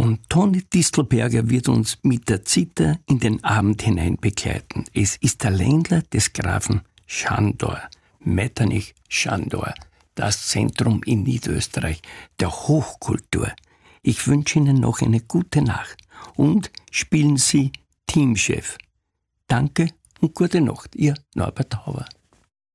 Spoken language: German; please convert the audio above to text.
Und Toni Distelberger wird uns mit der Zither in den Abend hinein begleiten. Es ist der Ländler des Grafen Schandor, Metternich-Schandor, das Zentrum in Niederösterreich der Hochkultur. Ich wünsche Ihnen noch eine gute Nacht und spielen Sie Teamchef. Danke und gute Nacht, Ihr Norbert Hauer.